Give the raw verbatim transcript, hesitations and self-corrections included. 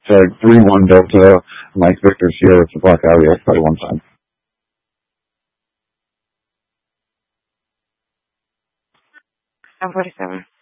Tag three one Delta, Mike Victor Sierra to Black Alley X by one time. ten forty-seven.